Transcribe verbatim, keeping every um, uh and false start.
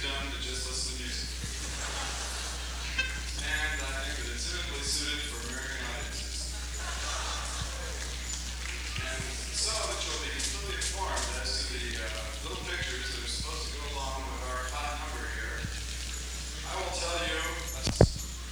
done to just listen to music. And I think that it's eminently suited for American